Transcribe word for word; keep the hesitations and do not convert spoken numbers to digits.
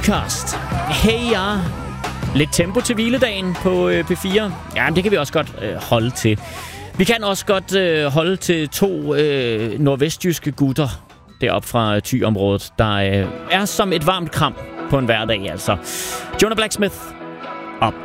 Outcast. Hey ja. Lidt tempo til hviledagen på øh, P fire. Ja, det kan vi også godt øh, holde til. Vi kan også godt øh, holde til to øh, nordvestjyske gutter deroppe fra Thy-området, der øh, er som et varmt kram på en hverdag, altså. Jonah Blacksmith og